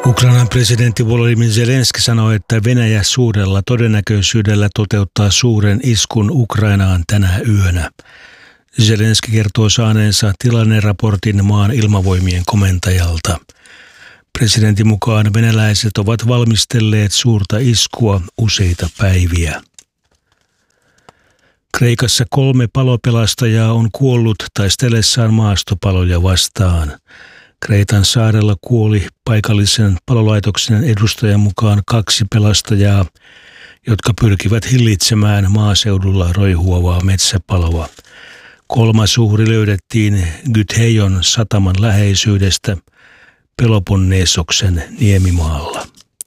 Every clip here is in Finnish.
Ukrainan presidentti Volodymyr Zelenskyi sanoi, että Venäjä suurella todennäköisyydellä toteuttaa suuren iskun Ukrainaan tänä yönä. Zelenskyi kertoo saaneensa tilanneraportin maan ilmavoimien komentajalta. Presidentin mukaan venäläiset ovat valmistelleet suurta iskua useita päiviä. Kreikassa 3 palopelastajaa on kuollut taistellessaan maastopaloja vastaan. Kreitan saarella kuoli paikallisen palolaitoksen edustajan mukaan 2 pelastajaa, jotka pyrkivät hillitsemään maaseudulla roihuavaa metsäpaloa. 3. uhri löydettiin Gytheion sataman läheisyydestä Peloponnesoksen niemimaalla.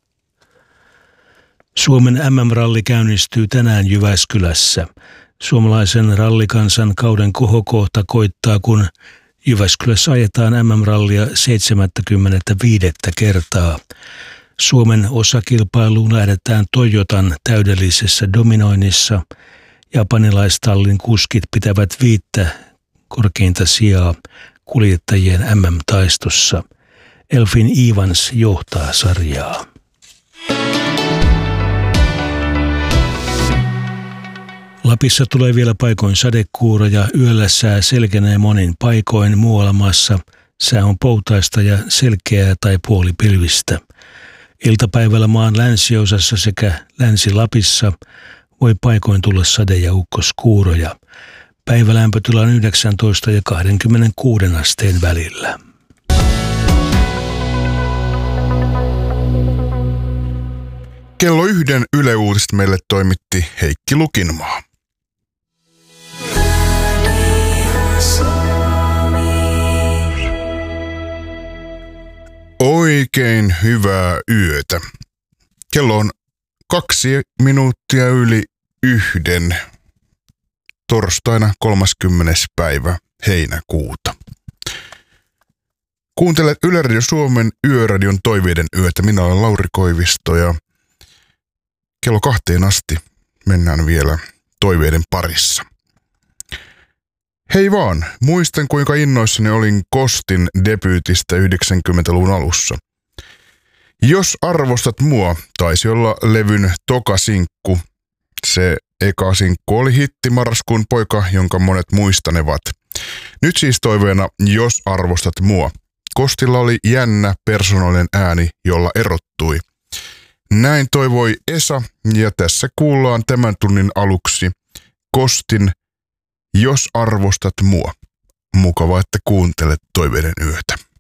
Suomen MM-ralli käynnistyy tänään Jyväskylässä. Suomalaisen rallikansan kauden kohokohta koittaa, kun Jyväskylässä ajetaan MM-rallia 75. kertaa. Suomen osakilpailuun lähdetään Toyotan täydellisessä dominoinnissa. Japanilaistallin kuskit pitävät 5 korkeinta sijaa kuljettajien MM-taistossa. Elfin Evans johtaa sarjaa. Lapissa tulee vielä paikoin sadekuuroja, yöllä sää selkenee monin paikoin, muualla maassa sää on poutaista ja selkeää tai puolipilvistä. Iltapäivällä maan länsiosassa sekä Länsi-Lapissa voi paikoin tulla sade- ja ukkoskuuroja. Päivälämpötila on 19 ja 26 asteen välillä. Kello 1 Yle Uutiset meille toimitti Heikki Lukinmaa. Oikein hyvää yötä. Kello on 2 minuuttia yli 1. Torstaina 30. päivä heinäkuuta. Kuuntelet Yle Radio Suomen Yöradion toiveiden yötä. Minä olen Lauri Koivisto ja kello 2 asti mennään vielä toiveiden parissa. Hei vaan, muistan kuinka innoissani olin Kostin debyytistä 90-luvun alussa. Jos arvostat mua, taisi olla levyn toka sinkku. Se eka sinkku oli hitti Marraskuun poika, jonka monet muistanevat. Nyt siis toiveena Jos arvostat mua. Kostilla oli jännä persoonallinen ääni, jolla erottui. Näin toivoi Esa, ja tässä kuullaan tämän tunnin aluksi Kostin Jos arvostat mua. Mukava, että kuuntelet toiveiden yötä.